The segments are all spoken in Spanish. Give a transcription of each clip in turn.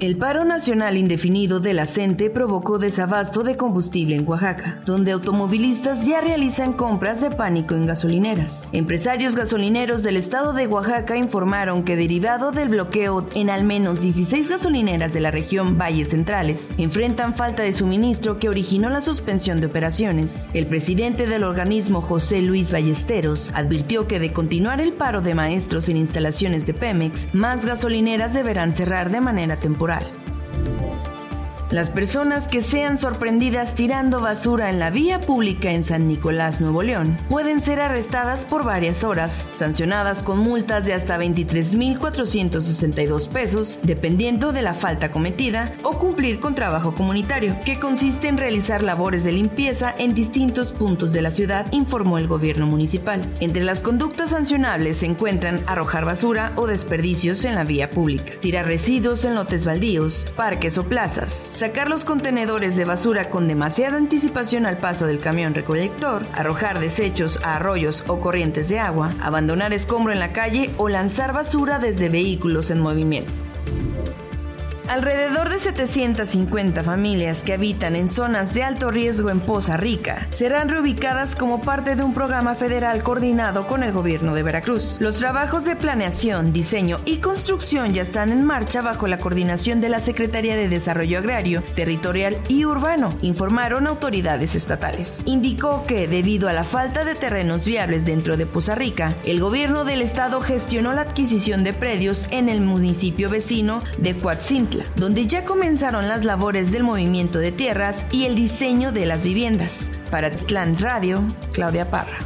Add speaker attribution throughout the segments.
Speaker 1: El paro nacional indefinido de la CENTE provocó desabasto de combustible en Oaxaca, donde automovilistas ya realizan compras de pánico en gasolineras. Empresarios gasolineros del estado de Oaxaca informaron que derivado del bloqueo en al menos 16 gasolineras de la región Valles Centrales, enfrentan falta de suministro que originó la suspensión de operaciones. El presidente del organismo, José Luis Ballesteros, advirtió que de continuar el paro de maestros en instalaciones de Pemex, más gasolineras deberán cerrar de manera temporal. Las personas que sean sorprendidas tirando basura en la vía pública en San Nicolás, Nuevo León, pueden ser arrestadas por varias horas, sancionadas con multas de hasta 23,462 pesos, dependiendo de la falta cometida, o cumplir con trabajo comunitario, que consiste en realizar labores de limpieza en distintos puntos de la ciudad, informó el gobierno municipal. Entre las conductas sancionables se encuentran arrojar basura o desperdicios en la vía pública, tirar residuos en lotes baldíos, parques o plazas, sacar los contenedores de basura con demasiada anticipación al paso del camión recolector, arrojar desechos a arroyos o corrientes de agua, abandonar escombro en la calle o lanzar basura desde vehículos en movimiento. Alrededor de 750 familias que habitan en zonas de alto riesgo en Poza Rica serán reubicadas como parte de un programa federal coordinado con el gobierno de Veracruz. Los trabajos de planeación, diseño y construcción ya están en marcha bajo la coordinación de la Secretaría de Desarrollo Agrario, Territorial y Urbano, informaron autoridades estatales. Indicó que, debido a la falta de terrenos viables dentro de Poza Rica, el gobierno del estado gestionó la adquisición de predios en el municipio vecino de Coatzintla, donde ya comenzaron las labores del movimiento de tierras y el diseño de las viviendas. Para Tlaxcala Radio, Claudia Parra.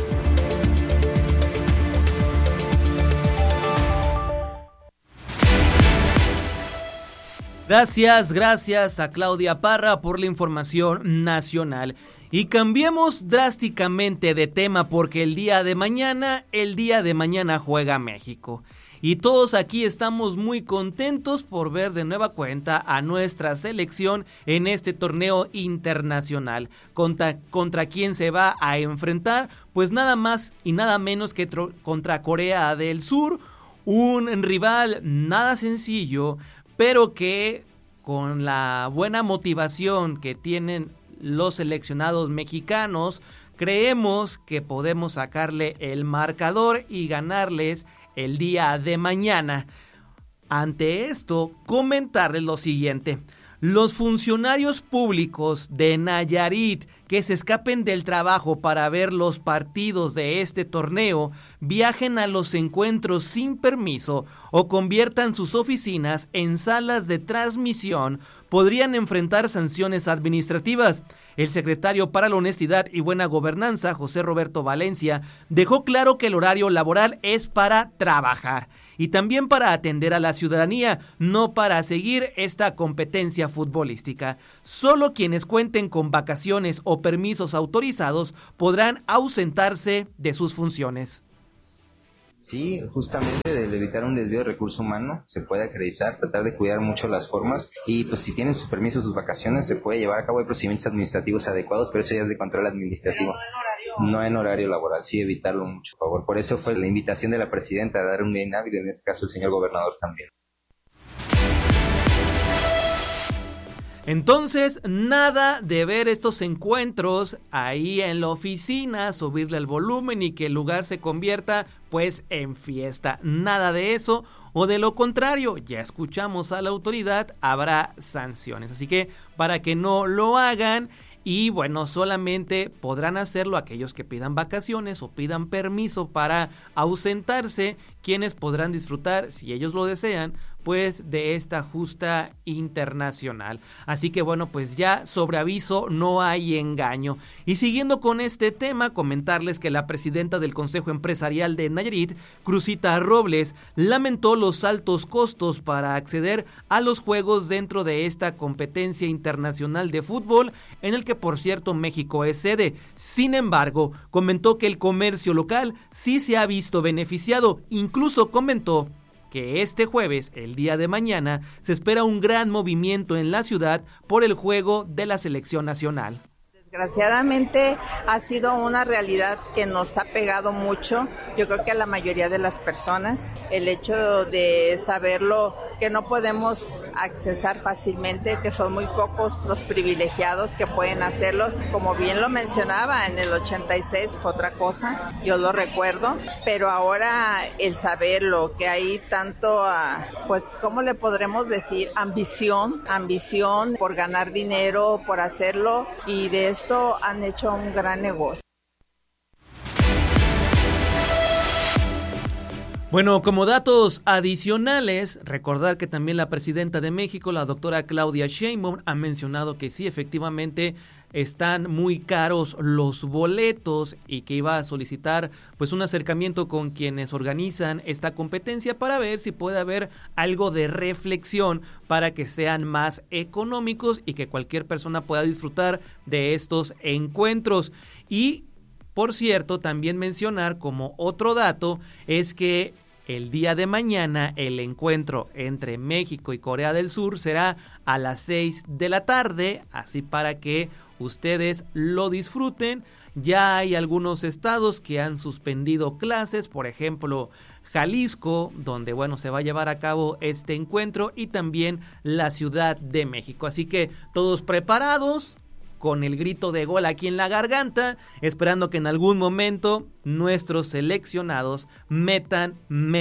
Speaker 2: Gracias a Claudia Parra por la información nacional. Y cambiemos drásticamente de tema porque el día de mañana juega México. Y todos aquí estamos muy contentos por ver de nueva cuenta a nuestra selección en este torneo internacional. ¿Contra quién se va a enfrentar? Pues nada más y nada menos que contra Corea del Sur, un rival nada sencillo, pero que con la buena motivación que tienen los seleccionados mexicanos, creemos que podemos sacarle el marcador y ganarles el día de mañana. Ante esto, comentarles lo siguiente: los funcionarios públicos de Nayarit que se escapen del trabajo para ver los partidos de este torneo, viajen a los encuentros sin permiso o conviertan sus oficinas en salas de transmisión, podrían enfrentar sanciones administrativas. El secretario para la Honestidad y Buena Gobernanza, José Roberto Valencia, dejó claro que el horario laboral es para trabajar y también para atender a la ciudadanía, no para seguir esta competencia futbolística. Solo quienes cuenten con vacaciones o permisos autorizados podrán ausentarse de sus funciones.
Speaker 3: Sí, justamente de evitar un desvío de recurso humano, se puede acreditar, tratar de cuidar mucho las formas y pues si tienen sus permisos, sus vacaciones, se puede llevar a cabo procedimientos administrativos adecuados, pero eso ya es de control administrativo. No en horario laboral, sí evitarlo mucho, por favor. Por eso fue la invitación de la presidenta a dar un día inhábil, en este caso el señor gobernador también.
Speaker 2: Entonces, nada de ver estos encuentros ahí en la oficina, subirle el volumen y que el lugar se convierta pues en fiesta. Nada de eso, o de lo contrario, ya escuchamos a la autoridad, habrá sanciones. Así que para que no lo hagan, y bueno, solamente podrán hacerlo aquellos que pidan vacaciones o pidan permiso para ausentarse, quienes podrán disfrutar, si ellos lo desean, pues de esta justa internacional. Así que bueno, pues ya sobre aviso no hay engaño. Y siguiendo con este tema, comentarles que la presidenta del Consejo Empresarial de Nayarit, Cruzita Robles, lamentó los altos costos para acceder a los juegos dentro de esta competencia internacional de fútbol, en el que por cierto México es sede. Sin embargo, comentó que el comercio local sí se ha visto beneficiado. Incluso comentó que este jueves, el día de mañana, se espera un gran movimiento en la ciudad por el juego de la selección nacional.
Speaker 4: Desgraciadamente ha sido una realidad que nos ha pegado mucho, yo creo que a la mayoría de las personas, el hecho de saberlo que no podemos accesar fácilmente, que son muy pocos los privilegiados que pueden hacerlo. Como bien lo mencionaba, en el 86 fue otra cosa, yo lo recuerdo, pero ahora el saberlo, que hay tanto, pues, ¿cómo le podremos decir? Ambición por ganar dinero, por hacerlo, y de esto han hecho un gran negocio.
Speaker 2: Bueno, como datos adicionales, recordar que también la presidenta de México, la doctora Claudia Sheinbaum, ha mencionado que sí, efectivamente, están muy caros los boletos y que iba a solicitar pues un acercamiento con quienes organizan esta competencia para ver si puede haber algo de reflexión para que sean más económicos y que cualquier persona pueda disfrutar de estos encuentros. Y, por cierto, también mencionar como otro dato es que el día de mañana el encuentro entre México y Corea del Sur será a las 6 de la tarde, así para que ustedes lo disfruten. Ya hay algunos estados que han suspendido clases, por ejemplo, Jalisco, donde se va a llevar a cabo este encuentro, y también la Ciudad de México. Así que todos preparados, con el grito de gol aquí en la garganta, esperando que en algún momento nuestros seleccionados metan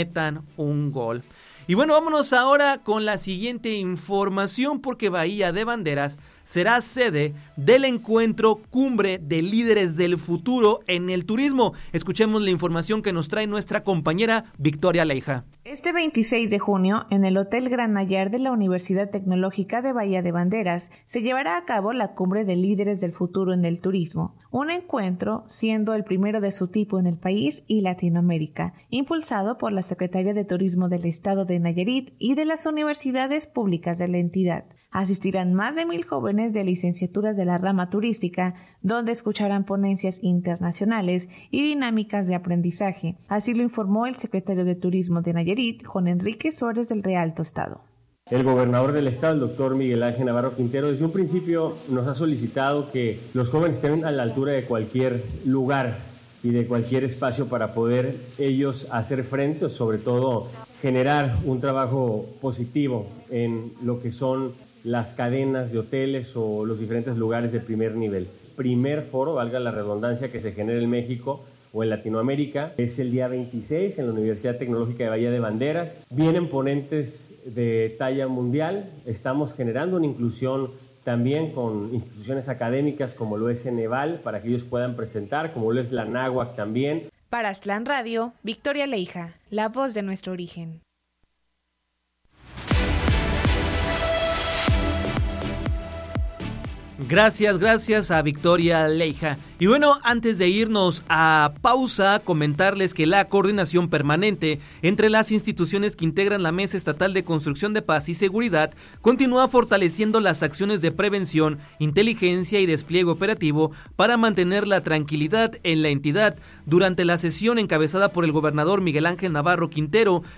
Speaker 2: un gol. Y bueno, vámonos ahora con la siguiente información, porque Bahía de Banderas será sede del encuentro Cumbre de Líderes del Futuro en el Turismo. Escuchemos la información que nos trae nuestra compañera Victoria Leija.
Speaker 5: Este 26 de junio, en el Hotel Gran Nayar de la Universidad Tecnológica de Bahía de Banderas, se llevará a cabo la Cumbre de Líderes del Futuro en el Turismo, un encuentro siendo el primero de su tipo en el país y Latinoamérica, impulsado por la Secretaría de Turismo del Estado de Nayarit y de las universidades públicas de la entidad. Asistirán más de 1,000 jóvenes de licenciaturas de la rama turística, donde escucharán ponencias internacionales y dinámicas de aprendizaje. Así lo informó el secretario de Turismo de Nayarit, Juan Enrique Suárez del Real Tostado.
Speaker 6: El gobernador del estado, el doctor Miguel Ángel Navarro Quintero, desde un principio nos ha solicitado que los jóvenes estén a la altura de cualquier lugar y de cualquier espacio para poder ellos hacer frente, o sobre todo generar un trabajo positivo en lo que son las cadenas de hoteles o los diferentes lugares de primer nivel. Primer foro, valga la redundancia, que se genera en México o en Latinoamérica, es el día 26 en la Universidad Tecnológica de Bahía de Banderas. Vienen ponentes de talla mundial, estamos generando una inclusión también con instituciones académicas como lo es Ceneval, para que ellos puedan presentar, como lo es la Anáhuac también.
Speaker 5: Para Aztlán Radio, Victoria Leija, la voz de nuestro origen.
Speaker 2: Gracias a Victoria Leija. Y bueno, antes de irnos a pausa, comentarles que la coordinación permanente entre las instituciones que integran la Mesa Estatal de Construcción de Paz y Seguridad continúa fortaleciendo las acciones de prevención, inteligencia y despliegue operativo para mantener la tranquilidad en la entidad. Durante la sesión encabezada por el gobernador Miguel Ángel Navarro Quintero,